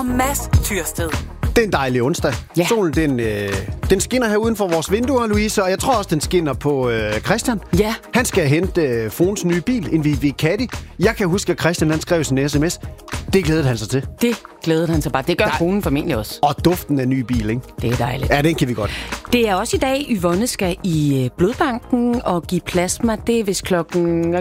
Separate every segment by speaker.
Speaker 1: Mads Tyrsted.
Speaker 2: Det er en dejlig onsdag.
Speaker 3: Ja.
Speaker 2: Solen, den skinner her uden for vores vinduer, Louise, og jeg tror også, den skinner på Christian.
Speaker 3: Ja.
Speaker 2: Han skal hente Fruens nye bil, en VW Caddy. Jeg kan huske, at Christian han skrev sin sms. Det glædede han sig til.
Speaker 3: Det glædede han sig bare. Det gør konen formentlig også.
Speaker 2: Og duften af ny bil, ikke?
Speaker 3: Det er dejligt.
Speaker 2: Ja, den kan vi godt.
Speaker 3: Det er også i dag, Yvonne skal i blodbanken og give plasma. Det er vist klokken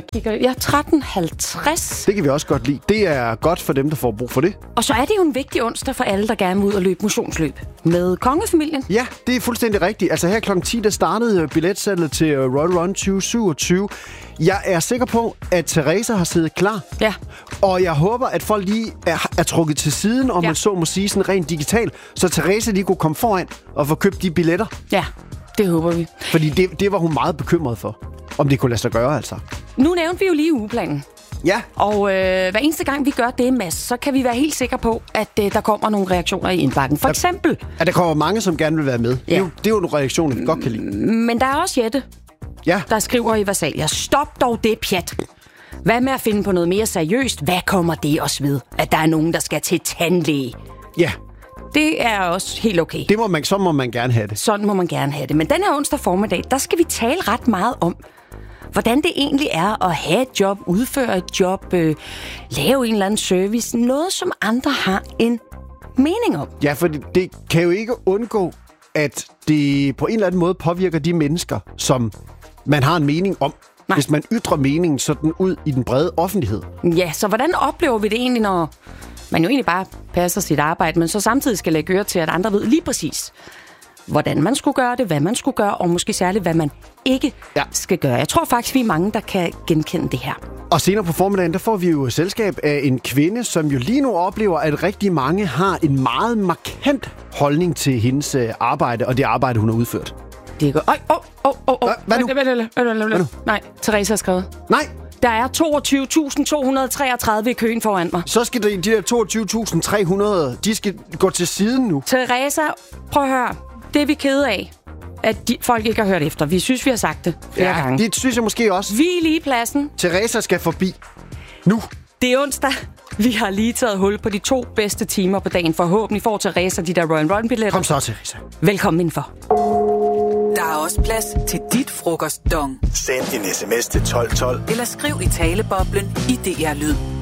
Speaker 3: 13.50.
Speaker 2: Det kan vi også godt lide. Det er godt for dem, der får brug for det.
Speaker 3: Og så er det jo en vigtig onsdag for alle, der gerne vil ud og løbe motionsløb med kongefamilien.
Speaker 2: Ja, det er fuldstændig rigtigt. Altså her klokken 10, der startede billetsalget til Royal Run 2027. Jeg er sikker på, at Teresa har siddet klar.
Speaker 3: Ja.
Speaker 2: Og jeg håber, at folk lige er trukket til siden, om man så må sige, sådan rent digitalt, så Teresa lige kunne komme foran og få købt de billetter.
Speaker 3: Ja, det håber vi.
Speaker 2: Fordi det var hun meget bekymret for, om det kunne lade sig gøre, altså.
Speaker 3: Nu nævnte vi jo lige ugeplanen.
Speaker 2: Ja.
Speaker 3: Og hver eneste gang, vi gør det, Mads, så kan vi være helt sikre på, at der kommer nogle reaktioner i indbakken. For eksempel...
Speaker 2: At der kommer mange, som gerne vil være med.
Speaker 3: Ja.
Speaker 2: Det er jo nogle reaktioner, vi godt kan lide.
Speaker 3: Men der er også Jette, der skriver i Versalia: stop dog det pjat. Hvad med at finde på noget mere seriøst? Hvad kommer det også ved, at der er nogen, der skal til tandlæge?
Speaker 2: Ja.
Speaker 3: Det er også helt okay.
Speaker 2: Så må man gerne have det.
Speaker 3: Sådan må man gerne have det. Men den her onsdag formiddag, der skal vi tale ret meget om, hvordan det egentlig er at have et job, udføre et job, lave en eller anden service. Noget, som andre har en mening om.
Speaker 2: Ja, for det kan jo ikke undgå, at det på en eller anden måde påvirker de mennesker, som man har en mening om. Nej. Hvis man ytrer meningen sådan ud i den brede offentlighed.
Speaker 3: Ja, så hvordan oplever vi det egentlig, når man jo egentlig bare passer sit arbejde, men så samtidig skal lægge øre til, at andre ved lige præcis, hvordan man skulle gøre det, hvad man skulle gøre, og måske særligt, hvad man ikke skal gøre. Jeg tror faktisk, vi er mange, der kan genkende det her.
Speaker 2: Og senere på formiddagen, der får vi jo selskab af en kvinde, som jo lige nu oplever, at rigtig mange har en meget markant holdning til hendes arbejde, og det arbejde, hun har udført.
Speaker 3: Det er godt.
Speaker 2: Hvad nu?
Speaker 3: Hvad nu? Nej, Teresa har skrevet.
Speaker 2: Nej.
Speaker 3: Der er 22.233 i køen foran mig.
Speaker 2: Så skal de der 22.300, de skal gå til siden nu.
Speaker 3: Teresa, prøv at høre. Det er vi kede af, at folk ikke har hørt efter. Vi synes, vi har sagt det flere gange.
Speaker 2: Det synes jeg måske også.
Speaker 3: Vi er lige i pladsen.
Speaker 2: Teresa skal forbi. Nu.
Speaker 3: Det er onsdag. Vi har lige taget hul på de 2 bedste timer på dagen. Forhåbentlig får Teresa de der Royal Run-billetter.
Speaker 2: Kom så, Teresa.
Speaker 3: Velkommen indenfor.
Speaker 1: Der er også plads til dit frokostdong.
Speaker 4: Send en sms til 1212.
Speaker 1: Eller skriv i taleboblen i DR Lyd.